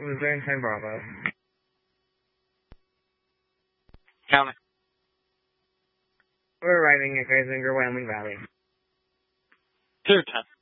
Luzerne 10 Bravo. County. We're arriving at Geisinger, Wyoming Valley. 210.